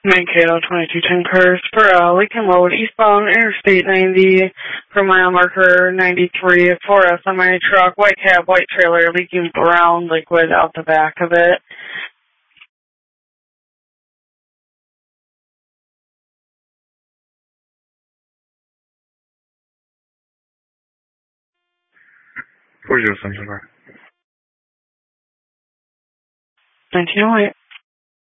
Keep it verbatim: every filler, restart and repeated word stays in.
Mankato twenty-two ten cars for uh, Lincoln Road, eastbound Interstate ninety for mile marker ninety-three, for a semi-truck, white cab, white trailer, leaking brown liquid out the back of it. Where's your Central Car? nineteen oh eight.